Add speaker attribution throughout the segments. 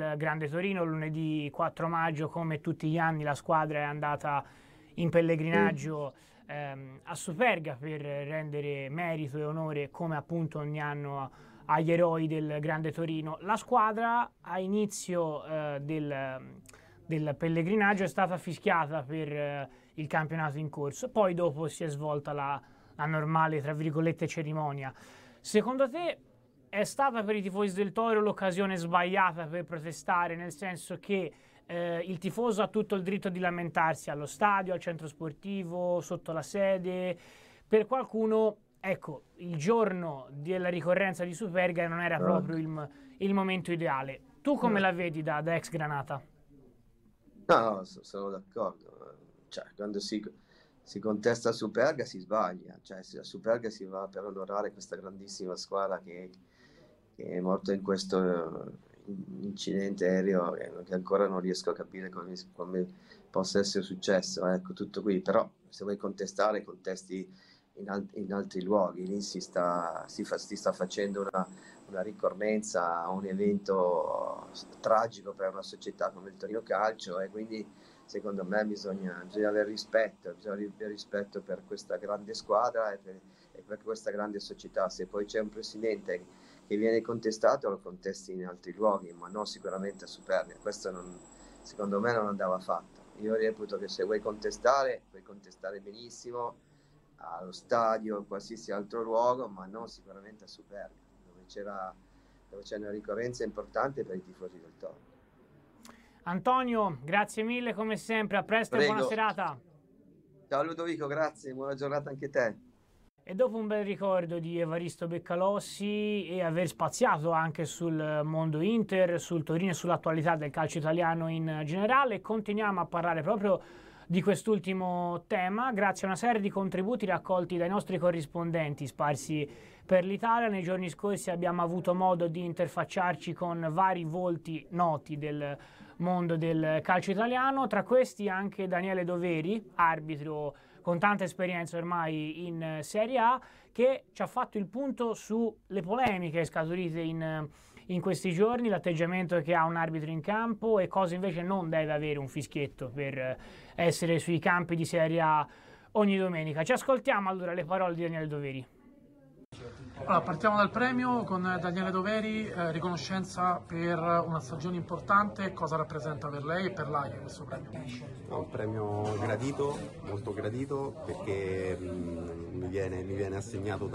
Speaker 1: del Grande Torino. Lunedì 4 maggio, come tutti gli anni, la squadra è andata in pellegrinaggio a Superga per rendere merito e onore, come appunto ogni anno, agli eroi del Grande Torino. La squadra a inizio del pellegrinaggio è stata fischiata per il campionato in corso, poi dopo si è svolta la normale, tra virgolette, cerimonia. Secondo te è stata per i tifosi del Toro l'occasione sbagliata per protestare, nel senso che il tifoso ha tutto il diritto di lamentarsi allo stadio, al centro sportivo, sotto la sede? Per qualcuno, ecco, il giorno della ricorrenza di Superga non era proprio il momento ideale. Tu come la vedi da ex Granata?
Speaker 2: No, sono d'accordo. Cioè, quando si contesta Superga si sbaglia. Cioè, a Superga si va per onorare questa grandissima squadra che è morta in questo incidente aereo che ancora non riesco a capire come possa essere successo. Ecco, tutto qui. Però se vuoi contestare, contesti in altri luoghi. Lì si sta facendo una ricorrenza a un evento tragico per una società come il Torino Calcio, e quindi secondo me bisogna avere rispetto per questa grande squadra e per questa grande società. Se poi c'è un presidente che viene contestato, lo contesti in altri luoghi, ma non sicuramente a Superga. Questo secondo me non andava fatto. Io reputo che se vuoi contestare, puoi contestare benissimo allo stadio o in qualsiasi altro luogo, ma non sicuramente a Superga, dove c'è una ricorrenza importante per i tifosi del Toro.
Speaker 1: Antonio, grazie mille come sempre, a presto.
Speaker 2: Prego.
Speaker 1: E buona serata.
Speaker 2: Ciao Ludovico, grazie, buona giornata anche a te.
Speaker 1: E dopo un bel ricordo di Evaristo Beccalossi e aver spaziato anche sul mondo Inter, sul Torino e sull'attualità del calcio italiano in generale, continuiamo a parlare proprio di quest'ultimo tema grazie a una serie di contributi raccolti dai nostri corrispondenti sparsi per l'Italia. Nei giorni scorsi abbiamo avuto modo di interfacciarci con vari volti noti del mondo del calcio italiano, tra questi anche Daniele Doveri, arbitro con tanta esperienza ormai in Serie A, che ci ha fatto il punto sulle polemiche scaturite in questi giorni, l'atteggiamento che ha un arbitro in campo e cosa invece non deve avere un fischietto per essere sui campi di Serie A ogni domenica. Ci ascoltiamo allora le parole di Daniele Doveri.
Speaker 3: Allora, partiamo dal premio con Daniele Doveri, riconoscenza per una stagione importante. Cosa rappresenta per lei e per l'AIA questo premio?
Speaker 4: Un premio gradito, molto gradito, perché mi viene assegnato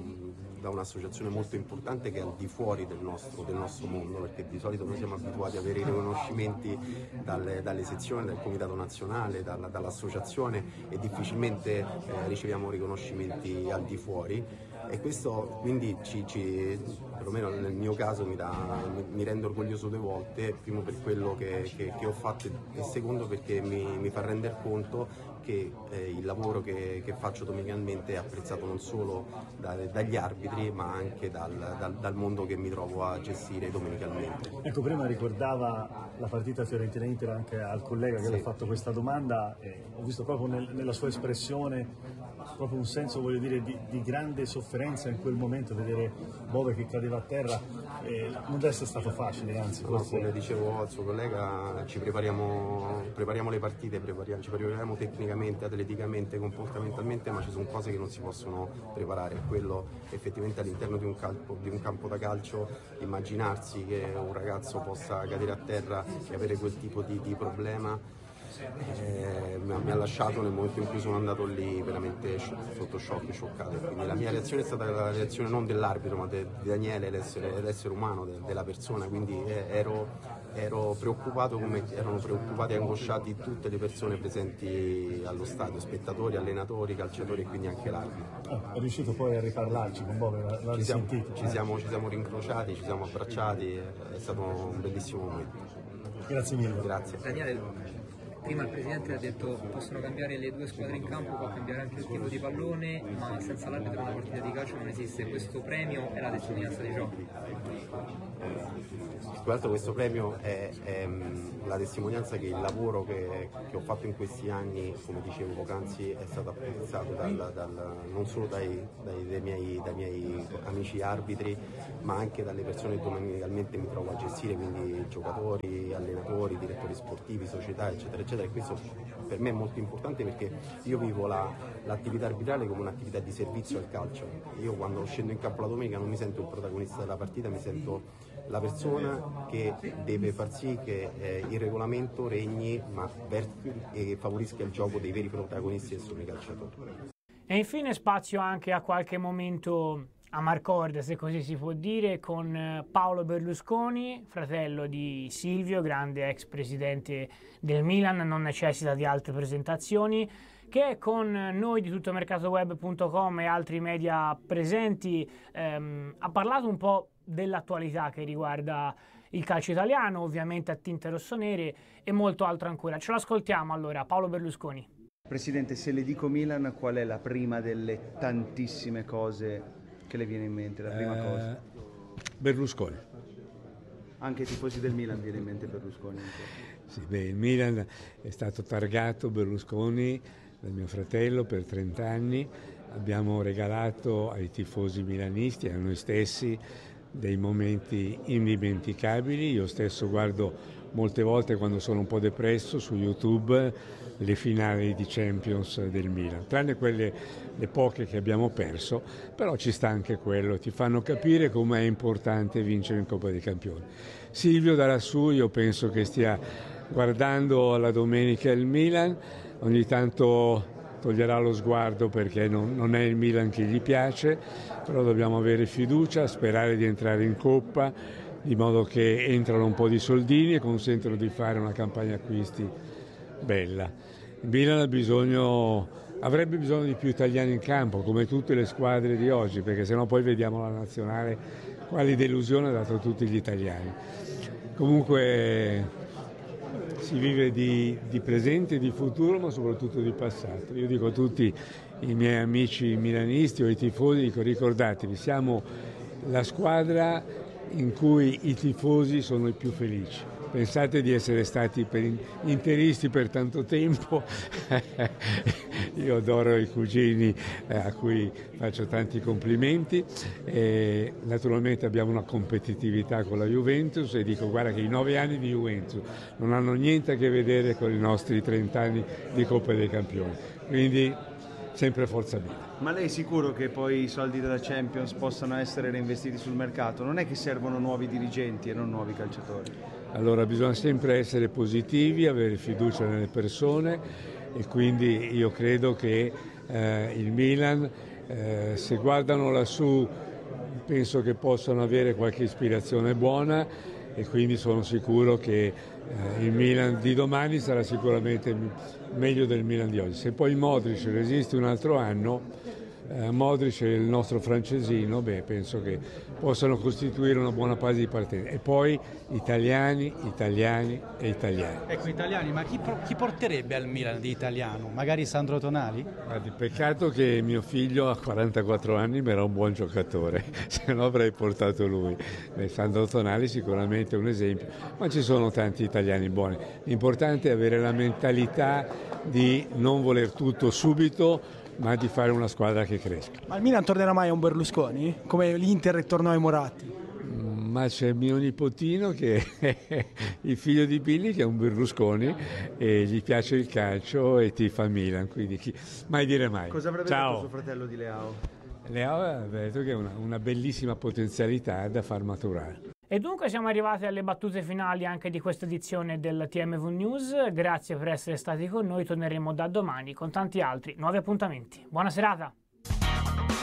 Speaker 4: da un'associazione molto importante che è al di fuori del nostro mondo, perché di solito noi siamo abituati ad avere i riconoscimenti dalle sezioni, dal comitato nazionale, dall'associazione, e difficilmente riceviamo riconoscimenti al di fuori, e questo quindi perlomeno nel mio caso mi rende orgoglioso due volte: primo per quello che ho fatto e secondo perché mi fa rendere conto che il lavoro che faccio domenicalmente è apprezzato non solo dagli arbitri ma anche dal mondo che mi trovo a gestire domenicalmente.
Speaker 5: Ecco, prima ricordava la partita Fiorentina-Inter anche al collega che le ha fatto questa domanda, e ho visto proprio nella sua espressione proprio un senso, voglio dire, di grande sofferenza in quel momento, vedere Bove che cadeva a terra. Non deve essere stato facile, anzi forse...
Speaker 4: Come dicevo al suo collega, ci prepariamo le partite, ci prepariamo tecnicamente, atleticamente, comportamentalmente, ma ci sono cose che non si possono preparare. Quello effettivamente all'interno di un campo da calcio, immaginarsi che un ragazzo possa cadere a terra e avere quel tipo di problema mi ha lasciato, nel momento in cui sono andato lì, veramente sotto shock, scioccato. Quindi la mia reazione è stata la reazione non dell'arbitro ma di Daniele, l'essere umano, della persona. Quindi ero preoccupato come erano preoccupati e angosciati tutte le persone presenti allo stadio, spettatori, allenatori, calciatori e quindi anche l'arbitro.
Speaker 5: È riuscito poi a riparlarci con Bove?
Speaker 4: Ci siamo rincrociati, ci siamo abbracciati, è stato un bellissimo momento.
Speaker 5: Grazie mille.
Speaker 4: Grazie.
Speaker 6: Daniele, Prima il presidente ha detto possono cambiare le due squadre in campo, può cambiare anche il tipo di pallone, ma senza l'arbitro una partita di calcio non esiste. Questo premio è la testimonianza di ciò.
Speaker 4: Tra l'altro questo premio è la testimonianza che il lavoro che ho fatto in questi anni, come dicevo poc'anzi, è stato apprezzato non solo dai miei amici arbitri, ma anche dalle persone che domenicalmente mi trovo a gestire, quindi giocatori, allenatori, direttori sportivi, società, eccetera, eccetera. E questo per me è molto importante perché io vivo l'attività arbitrale come un'attività di servizio al calcio. Io quando scendo in campo la domenica non mi sento il protagonista della partita, mi sento la persona che deve far sì che il regolamento regni e favorisca il gioco dei veri protagonisti che sono i calciatori.
Speaker 1: E infine spazio anche a qualche momento a Marcord, se così si può dire, con Paolo Berlusconi, fratello di Silvio, grande ex presidente del Milan, non necessita di altre presentazioni, che con noi di tuttomercatoweb.com e altri media presenti ha parlato un po' dell'attualità che riguarda il calcio italiano, ovviamente a tinte rossonere e molto altro ancora. Ce l'ascoltiamo allora, Paolo Berlusconi.
Speaker 7: Presidente, se le dico Milan, qual è la prima delle tantissime cose che le viene in mente? La prima cosa?
Speaker 8: Berlusconi.
Speaker 7: Anche ai tifosi del Milan viene in mente Berlusconi?
Speaker 8: Sì, il Milan è stato targato Berlusconi dal mio fratello per 30 anni. Abbiamo regalato ai tifosi milanisti e a noi stessi dei momenti indimenticabili. Io stesso guardo molte volte, quando sono un po' depresso, su YouTube le finali di Champions del Milan, tranne quelle le poche che abbiamo perso, però ci sta anche quello, ti fanno capire com'è importante vincere in Coppa dei Campioni. Silvio da lassù io penso che stia guardando la domenica il Milan, ogni tanto toglierà lo sguardo perché non è il Milan che gli piace, però dobbiamo avere fiducia, sperare di entrare in Coppa, di modo che entrano un po' di soldini e consentono di fare una campagna acquisti bella. Il Milan avrebbe bisogno di più italiani in campo, come tutte le squadre di oggi, perché sennò poi vediamo la nazionale quali delusione ha dato tutti gli italiani. Comunque si vive di presente, di futuro, ma soprattutto di passato. Io dico a tutti i miei amici milanisti o i tifosi, dico: ricordatevi, siamo la squadra in cui i tifosi sono i più felici. Pensate di essere stati interisti per tanto tempo. Io adoro i cugini a cui faccio tanti complimenti. Naturalmente abbiamo una competitività con la Juventus e dico: guarda che i 9 anni di Juventus non hanno niente a che vedere con i nostri 30 anni di Coppa dei Campioni. Quindi sempre forza Milan.
Speaker 7: Ma lei è sicuro che poi i soldi della Champions possano essere reinvestiti sul mercato? Non è che servono nuovi dirigenti e non nuovi calciatori?
Speaker 8: Allora bisogna sempre essere positivi, avere fiducia nelle persone e quindi io credo che il Milan, se guardano lassù, penso che possano avere qualche ispirazione buona e quindi sono sicuro che il Milan di domani sarà sicuramente meglio del Milan di oggi. Se poi Modric resiste un altro anno, Modric e il nostro francesino, penso che possano costituire una buona base di partenza. E poi italiani.
Speaker 9: Ecco, italiani, ma chi porterebbe al Milan di italiano? Magari Sandro Tonali?
Speaker 8: Guardi, peccato che mio figlio a 44 anni mi era un buon giocatore, se no avrei portato lui. Sandro Tonali sicuramente è un esempio, ma ci sono tanti italiani buoni. L'importante è avere la mentalità di non voler tutto subito, ma di fare una squadra che cresca.
Speaker 9: Ma il Milan tornerà mai a un Berlusconi? Come l'Inter tornò ai Moratti?
Speaker 8: Ma c'è mio nipotino che è il figlio di Billy, che è un Berlusconi e gli piace il calcio e tifa Milan, quindi mai dire mai.
Speaker 7: Cosa avrebbe detto suo fratello di Leao?
Speaker 8: Leao aveva detto che è una bellissima potenzialità da far maturare.
Speaker 1: E dunque siamo arrivati alle battute finali anche di questa edizione del TMV News. Grazie per essere stati con noi, torneremo da domani con tanti altri nuovi appuntamenti. Buona serata!